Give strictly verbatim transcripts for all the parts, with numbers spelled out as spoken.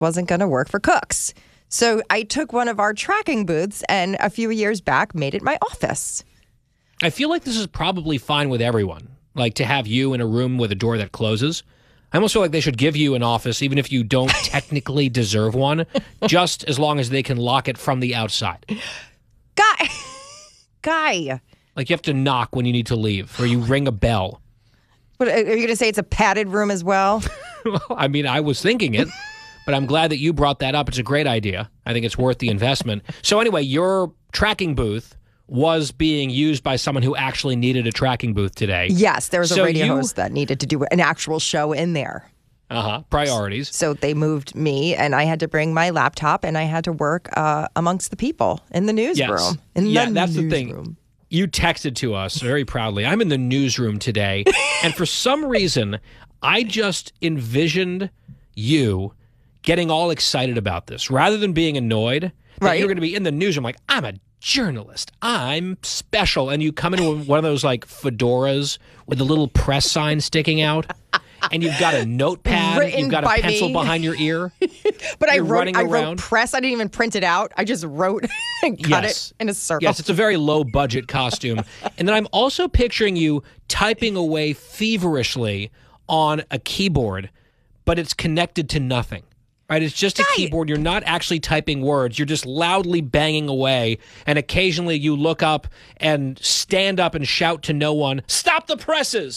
wasn't going to work for cooks. So I took one of our tracking booths and a few years back made it my office. I feel like this is probably fine with everyone, like to have you in a room with a door that closes. I almost feel like they should give you an office, even if you don't technically deserve one, just as long as they can lock it from the outside. Guy. Guy. Like you have to knock when you need to leave, or you ring a bell. What, are you going to say it's a padded room as well? Well, I mean, I was thinking it, but I'm glad that you brought that up. It's a great idea. I think it's worth the investment. So anyway, your tracking booth was being used by someone who actually needed a tracking booth today. Yes, there was so a radio you, host that needed to do an actual show in there. Uh-huh, priorities. So they moved me, and I had to bring my laptop, and I had to work uh, amongst the people in the newsroom. Yes. In yeah, the that's newsroom. the thing. You texted to us very proudly, I'm in the newsroom today, and for some reason, I just envisioned you getting all excited about this, rather than being annoyed that right. you're going to be in the newsroom like, I'm a journalist. I'm special. And you come in with one of those like fedoras with a little press sign sticking out, and you've got a notepad, Written you've got a pencil me. behind your ear. But I You're wrote, running I around. wrote press. I didn't even print it out. I just wrote and cut Yes. it in a circle. Yes, it's a very low budget costume. And then I'm also picturing you typing away feverishly on a keyboard, but it's connected to nothing. Right? It's just a Right. keyboard. You're not actually typing words. You're just loudly banging away. And occasionally you look up and stand up and shout to no one, "Stop the presses!"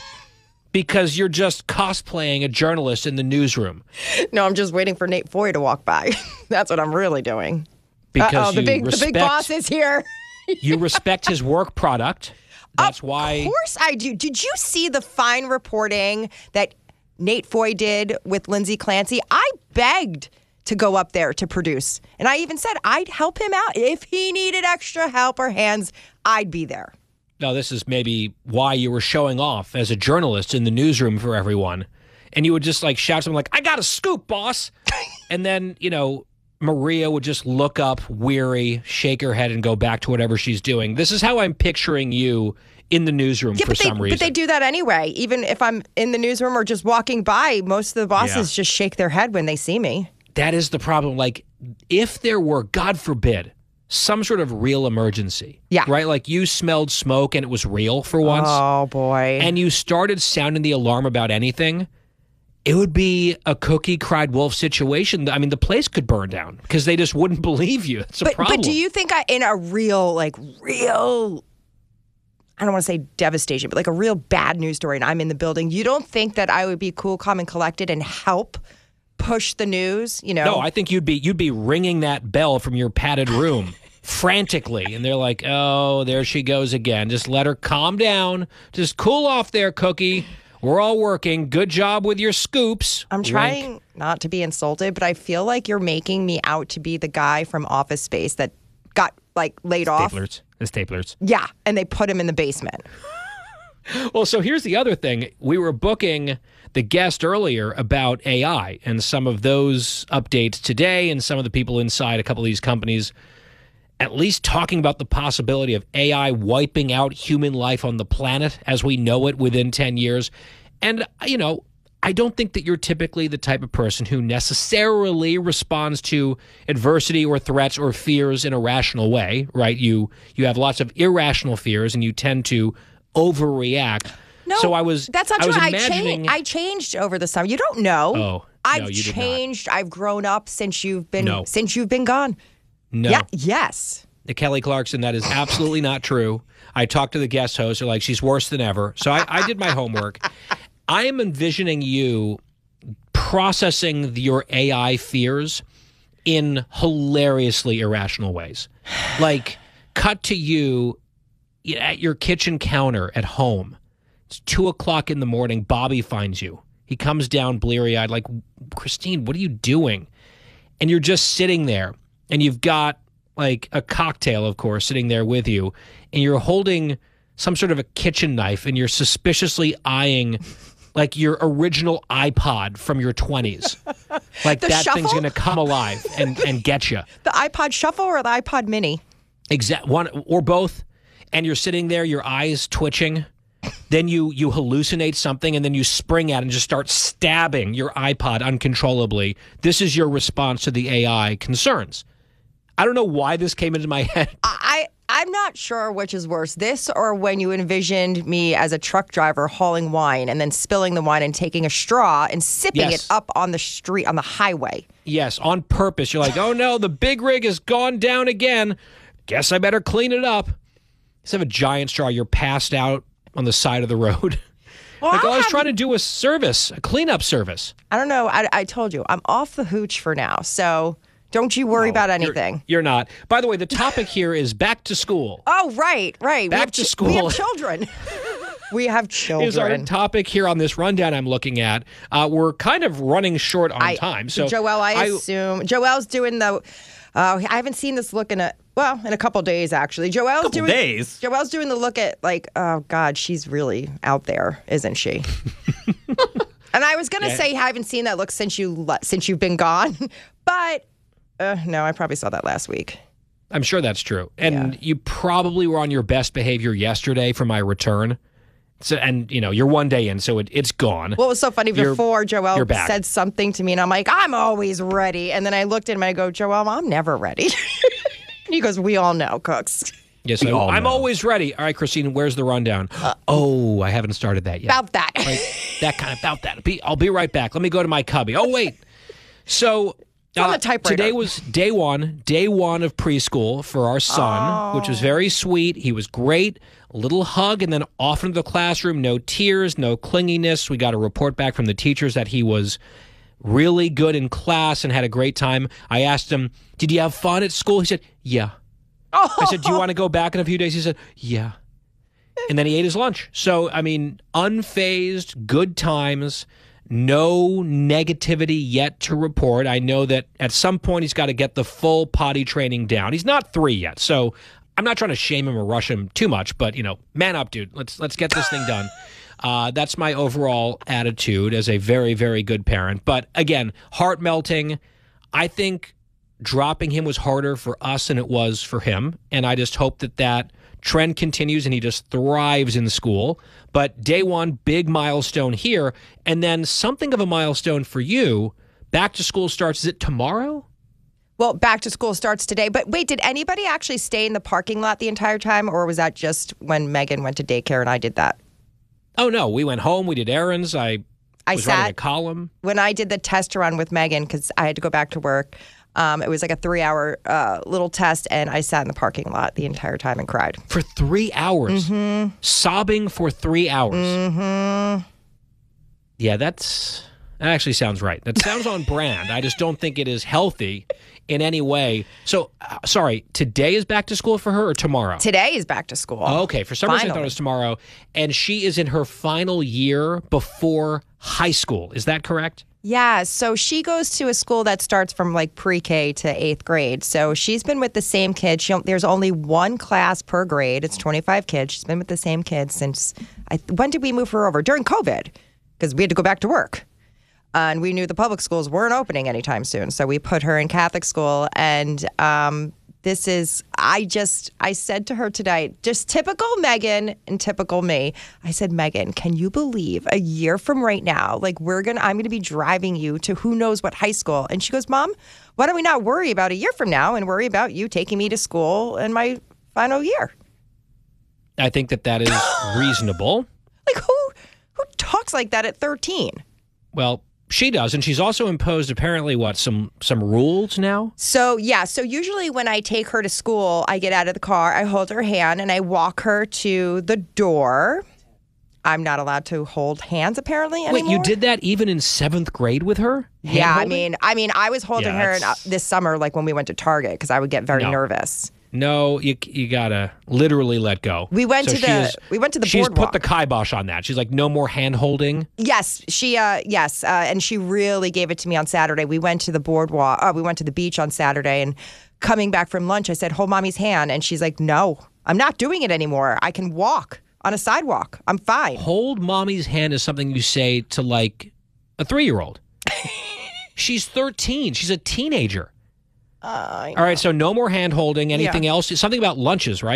Because you're just cosplaying a journalist in the newsroom. No, I'm just waiting for Nate Foy to walk by. That's what I'm really doing. Because Uh-oh, the you big, respect, the big boss is here. you respect his work product. That's why. Of course I do. Did you see the fine reporting that Nate Foy did with Lindsay Clancy? I begged to go up there to produce. And I even said I'd help him out. If he needed extra help or hands, I'd be there. Now, this is maybe why you were showing off as a journalist in the newsroom for everyone. And you would just like shout something like, "I got a scoop, boss." And then, you know, Maria would just look up weary, shake her head, and go back to whatever she's doing. This is how I'm picturing you in the newsroom Yeah, for but they, some reason. But they do that anyway. Even if I'm in the newsroom or just walking by, most of the bosses Yeah. just shake their head when they see me. That is the problem. Like, if there were, God forbid, some sort of real emergency. Yeah. Right? Like you smelled smoke and it was real for once. Oh, boy. And you started sounding the alarm about anything, it would be a cookie cried wolf situation. I mean, the place could burn down because they just wouldn't believe you. It's a but, problem. But do you think I, in a real, like, real, I don't want to say devastation, but like a real bad news story, and I'm in the building, you don't think that I would be cool, calm, and collected and help push the news, you know? No, I think you'd be you'd be ringing that bell from your padded room frantically, and they're like, "Oh, there she goes again. Just let her calm down. Just cool off there, Cookie. We're all working. Good job with your scoops." I'm Wink. trying not to be insulted, but I feel like you're making me out to be the guy from Office Space that got, like, laid off. Staplers. The staplers. Yeah, and they put him in the basement. Well, so here's the other thing. We were booking the guest earlier about A I and some of those updates today, and some of the people inside a couple of these companies at least talking about the possibility of A I wiping out human life on the planet as we know it within ten years. And, you know, I don't think that you're typically the type of person who necessarily responds to adversity or threats or fears in a rational way, right? You you have lots of irrational fears, and you tend to overreact. No, so I was that's not I true. was I, imagining, cha- I changed over the summer. You don't know. Oh, I've no, you did not. changed. I've grown up since you've been No. since you've been gone. No. Yeah. Yes. Kelly Clarkson, that is absolutely not true. I talked to the guest host. They're like, she's worse than ever. So I, I did my homework. I am envisioning you processing your A I fears in hilariously irrational ways. Like, cut to you at your kitchen counter at home. It's two o'clock in the morning. Bobby finds you. He comes down bleary-eyed like, "Christine, what are you doing?" And you're just sitting there, and you've got like a cocktail, of course, sitting there with you, and you're holding some sort of a kitchen knife, and you're suspiciously eyeing like your original iPod from your twenties. Like The that shuffle? thing's going to come alive and, and get you. The iPod Shuffle or the iPod Mini? Exact one or both. And you're sitting there, your eyes twitching, then you you hallucinate something, and then you spring at it and just start stabbing your iPod uncontrollably. This is your response to the A I concerns. I don't know why this came into my head. I, I'm not sure which is worse, this or when you envisioned me as a truck driver hauling wine and then spilling the wine and taking a straw and sipping Yes. it up on the street, on the highway. Yes, on purpose. You're like, oh no, the big rig has gone down again. Guess I better clean it up. Instead of a giant straw, you're passed out on the side of the road. Well, like, I'll oh, I was have- trying to do a service, a cleanup service. I don't know. I, I told you, I'm off the hooch for now. So don't you worry about You're- anything. You're, not. By the way, the topic here is back to school. Oh, right, right. Back we have to ch- school. We have children. we have children. Is our topic here on this rundown I'm looking at. Uh, we're kind of running short on I, time. So Joelle, I, I assume Joelle's doing the. Uh, I haven't seen this look in a well in a couple days actually. Joelle's Couple doing days? Joelle's doing the look at like oh god, she's really out there, isn't she? And I was gonna Yeah. say I haven't seen that look since you le- since you've been gone, but uh, no, I probably saw that last week. I'm sure that's true. And Yeah. you probably were on your best behavior yesterday for my return. So, and, you know, you're one day in, so it, it's gone. What was so funny You're- before you're Joelle back. said something to me, and I'm like, I'm always ready. And then I looked at him and I go, Joelle, I'm never ready. And he goes, we all know, Cooks. Yes, We I, all I'm know. always ready. All right, Christine, where's the rundown? oh, I haven't started that yet. About that. Right, that kind of about that. Be, I'll be right back. Let me go to my cubby. Oh, wait. So uh, on the typewriter. today was day one, day one of preschool for our son, which was very sweet. He was great. A little hug, and then off into the classroom. No tears, no clinginess. We got a report back from the teachers that he was really good in class and had a great time. I asked him, did you have fun at school? He said, yeah. I said, do you want to go back in a few days? He said, yeah. And then he ate his lunch. So, I mean, unfazed, good times, no negativity yet to report. I know that at some point he's got to get the full potty training down. He's not three yet, so I'm not trying to shame him or rush him too much, but, you know, man up, dude. Let's let's get this thing done. Uh, that's my overall attitude as a very, very good parent. But, again, heart melting. I think dropping him was harder for us than it was for him, and I just hope that that trend continues and he just thrives in school. But day one, big milestone here, and then something of a milestone for you. Back to school starts, is it tomorrow? Well, back to school starts today. But wait, did anybody actually stay in the parking lot the entire time, or was that just when Megan went to daycare and I did that? Oh, no, we went home, we did errands, I, I was writing a sat column. when I did the test run with Megan because I had to go back to work. Um, it was like a three-hour uh, little test, and I sat in the parking lot the entire time and cried. For three hours. Mm-hmm. Sobbing for three hours. Mm-hmm. Yeah, that's that actually sounds right. That sounds on brand. I just don't think it is healthy in any way. So, uh, sorry, today is back to school for her or tomorrow? Today is back to school. Oh, okay, for some reason I thought it Finally. was tomorrow. And she is in her final year before high school. Is that correct? Yeah, so she goes to a school that starts from like pre-K to eighth grade. So she's been with the same kids. She, there's only one class per grade. It's twenty-five kids. She's been with the same kids since, I, when did we move her over? During COVID, because we had to go back to work. And we knew the public schools weren't opening anytime soon. So we put her in Catholic school. And um, this is, I just, I said to her tonight, just typical Megan and typical me. I said, Megan, can you believe a year from right now, like we're going to, I'm going to be driving you to who knows what high school. And she goes, Mom, why don't we not worry about a year from now and worry about you taking me to school in my final year? I think that that is reasonable. Like who, who talks like that at thirteen? Well, she does, and she's also imposed apparently what some some rules now. So, yeah. So, usually when I take her to school, I get out of the car, I hold her hand, and I walk her to the door. I'm not allowed to hold hands, apparently, anymore. Wait, you did that even in seventh grade with her? Yeah, I Hand-holding? mean, I mean, I was holding Yeah, her in, uh, that's- this summer, like when we went to Target, because I would get very No. nervous. No, you you gotta literally let go. We went So to she the- is- we went to the She's boardwalk. put the kibosh on that. She's like, no more hand holding. Yes, she, uh, yes, uh, and she really gave it to me on Saturday. We went to the boardwalk. Uh, we went to the beach on Saturday, and coming back from lunch, I said, "Hold mommy's hand," and she's like, "No, I'm not doing it anymore. I can walk on a sidewalk. I'm fine." Hold mommy's hand is something you say to like a three year old. She's thirteen. She's a teenager. Uh, All right, so no more hand holding. Anything Yeah. else? Something about lunches, right?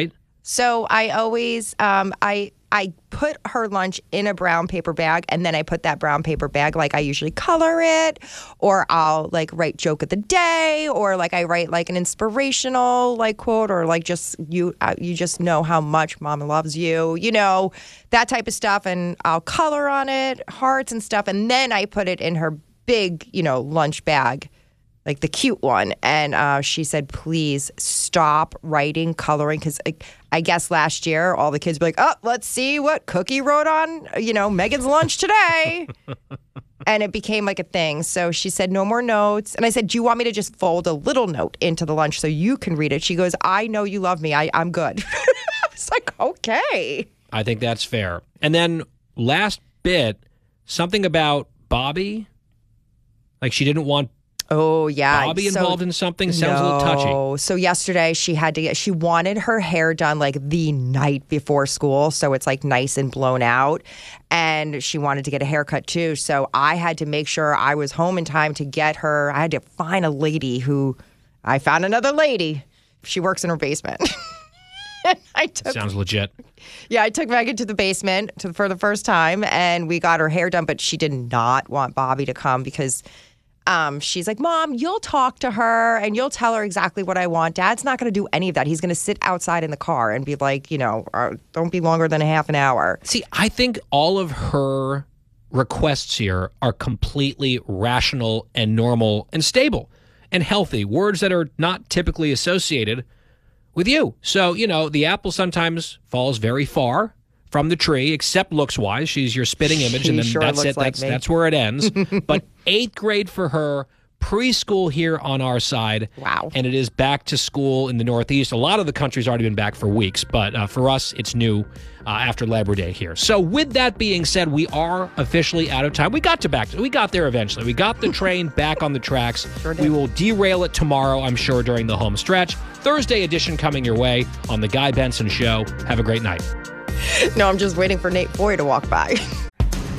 So I always, um, I I put her lunch in a brown paper bag, and then I put that brown paper bag, like I usually color it, or I'll like write joke of the day, or like I write like an inspirational like quote, or like just you uh, you just know how much Mama loves you, you know, that type of stuff, and I'll color on it, hearts and stuff, and then I put it in her big, you know, lunch bag. Like the cute one. And uh, she said, please stop writing, coloring. Because I, I guess last year, all the kids were like, oh, let's see what Cookie wrote on, you know, Megan's lunch today. And it became like a thing. So she said, no more notes. And I said, do you want me to just fold a little note into the lunch so you can read it? She goes, I know you love me. I, I'm good. I was like, okay. I think that's fair. And then last bit, something about Bobby. Like she didn't want Oh, yeah. Bobby so, involved in something? Sounds no. a little touchy. So yesterday she had to get, she wanted her hair done like the night before school. So it's like nice and blown out. And she wanted to get a haircut too. So I had to make sure I was home in time to get her. I had to find a lady who, I found another lady. She works in her basement. I took, Sounds legit. Yeah, I took Megan to the basement to, for the first time and we got her hair done. But she did not want Bobby to come because Um, she's like, Mom, you'll talk to her and you'll tell her exactly what I want. Dad's not going to do any of that. He's going to sit outside in the car and be like, you know, uh, don't be longer than a half an hour. See, I think all of her requests here are completely rational and normal and stable and healthy. Words that are not typically associated with you. So, you know, the apple sometimes falls very far from the tree, except looks-wise. She's your spitting image, She and then sure that's looks it. like That's me. that's where it ends. But eighth grade for her, preschool here on our side. Wow. And it is back to school in the Northeast. A lot of the country's already been back for weeks, but uh, for us, it's new uh, after Labor Day here. So with that being said, we are officially out of time. We got to back. We got there eventually. We got the train back on the tracks. Sure did. We will derail it tomorrow, I'm sure, during the home stretch. Thursday edition coming your way on The Guy Benson Show. Have a great night. No, I'm just waiting for Nate Foy to walk by.